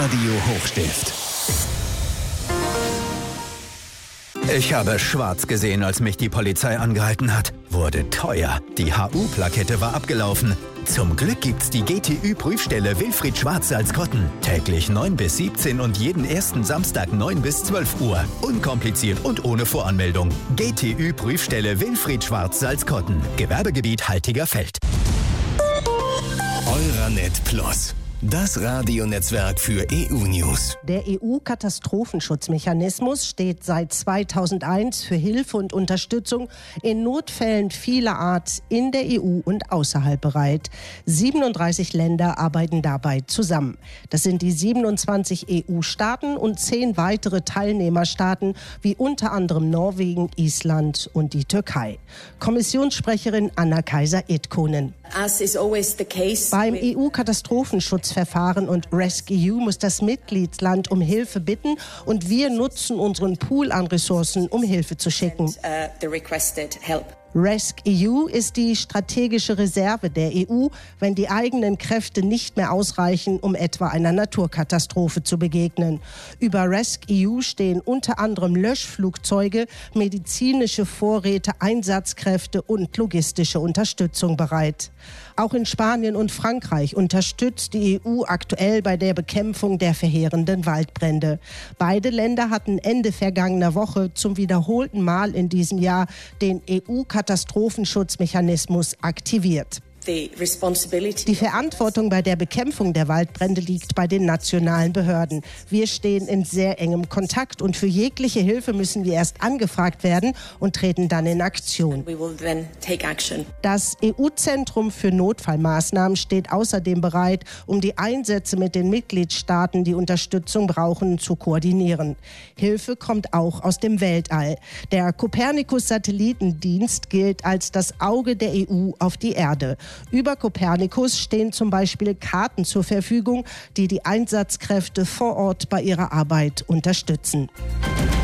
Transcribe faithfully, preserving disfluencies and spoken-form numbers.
Radio Hochstift. Ich habe schwarz gesehen, als mich die Polizei angehalten hat. Wurde teuer. Die H U-Plakette war abgelaufen. Zum Glück gibt's die G T Ü-Prüfstelle Wilfried Schwarz-Salzkotten. Täglich neun bis siebzehn und jeden ersten Samstag neun bis zwölf Uhr. Unkompliziert und ohne Voranmeldung. G T Ü-Prüfstelle Wilfried Schwarz-Salzkotten. Gewerbegebiet Haltiger Feld. Euranet Plus. Das Radionetzwerk für E U-News. Der E U-Katastrophenschutzmechanismus steht seit zweitausendeins für Hilfe und Unterstützung in Notfällen vieler Art in der E U und außerhalb bereit. siebenunddreißig Länder arbeiten dabei zusammen. Das sind die siebenundzwanzig E U-Staaten und zehn weitere Teilnehmerstaaten, wie unter anderem Norwegen, Island und die Türkei. Kommissionssprecherin Anna-Kaisa Itkonen. As is always the case, Beim E U-Katastrophenschutzverfahren und RescEU muss das Mitgliedsland um Hilfe bitten und wir nutzen unseren Pool an Ressourcen, um Hilfe zu schicken. uh, the requested help. RescEU ist die strategische Reserve der E U, wenn die eigenen Kräfte nicht mehr ausreichen, um etwa einer Naturkatastrophe zu begegnen. Über RescEU stehen unter anderem Löschflugzeuge, medizinische Vorräte, Einsatzkräfte und logistische Unterstützung bereit. Auch in Spanien und Frankreich unterstützt die E U aktuell bei der Bekämpfung der verheerenden Waldbrände. Beide Länder hatten Ende vergangener Woche zum wiederholten Mal in diesem Jahr den E U-Katastrophenschutzmechanismus aktiviert. The responsibility Die Verantwortung bei der Bekämpfung der Waldbrände liegt bei den nationalen Behörden. Wir stehen in sehr engem Kontakt und für jegliche Hilfe müssen wir erst angefragt werden und treten dann in Aktion. we will then take action. Das E U-Zentrum für Notfallmaßnahmen steht außerdem bereit, um die Einsätze mit den Mitgliedstaaten, die Unterstützung brauchen, zu koordinieren. Hilfe kommt auch aus dem Weltall. Der Copernicus-Satellitendienst gilt als das Auge der E U auf die Erde. Über Copernicus stehen zum Beispiel Karten zur Verfügung, die die Einsatzkräfte vor Ort bei ihrer Arbeit unterstützen.